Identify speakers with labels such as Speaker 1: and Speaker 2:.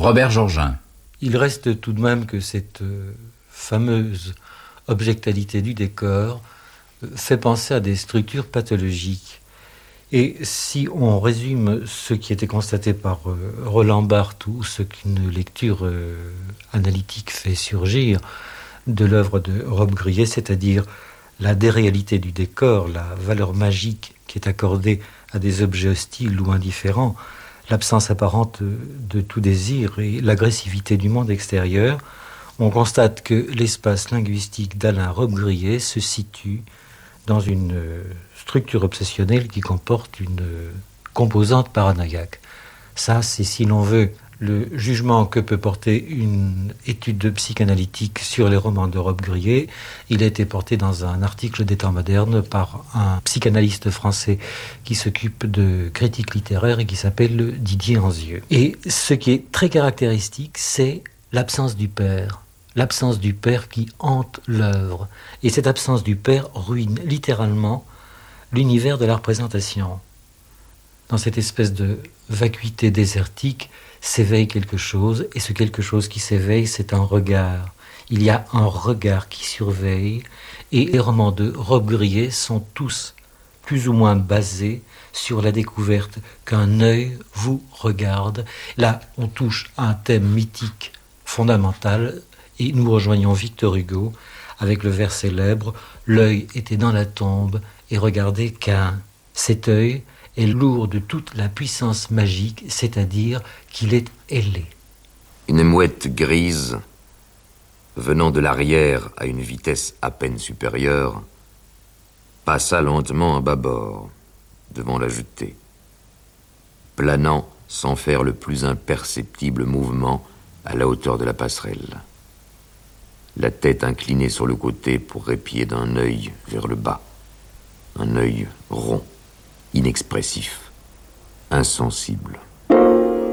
Speaker 1: Robert Georgin.
Speaker 2: Il reste tout de même que cette fameuse objectalité du décor fait penser à des structures pathologiques. Et si on résume ce qui était constaté par Roland Barthes ou ce qu'une lecture analytique fait surgir de l'œuvre de Rob Grillet, c'est-à-dire la déréalité du décor, la valeur magique qui est accordée à des objets hostiles ou indifférents, l'absence apparente de tout désir et l'agressivité du monde extérieur, on constate que l'espace linguistique d'Alain Robbe-Grillet se situe dans une structure obsessionnelle qui comporte une composante paranoïaque. Ça, c'est, si l'on veut, le jugement que peut porter une étude psychanalytique sur les romans de Robbe-Grillet. Il a été porté dans un article des Temps modernes par un psychanalyste français qui s'occupe de critique littéraire et qui s'appelle Didier Anzieux. Et ce qui est très caractéristique, c'est l'absence du père. L'absence du père qui hante l'œuvre. Et cette absence du père ruine littéralement l'univers de la représentation. Dans cette espèce de vacuité désertique s'éveille quelque chose, et ce quelque chose qui s'éveille, c'est un regard. Il y a un regard qui surveille, et les romans de Robbe-Grillet sont tous plus ou moins basés sur la découverte qu'un œil vous regarde. Là, on touche à un thème mythique fondamental, et nous rejoignons Victor Hugo avec le vers célèbre « L'œil était dans la tombe et regardait Caïn ». Cet œil est lourd de toute la puissance magique, c'est-à-dire qu'il est ailé.
Speaker 3: Une mouette grise, venant de l'arrière à une vitesse à peine supérieure, passa lentement à bâbord, devant la jetée, planant sans faire le plus imperceptible mouvement à la hauteur de la passerelle, la tête inclinée sur le côté pour épier d'un œil vers le bas, un œil rond, inexpressif, insensible.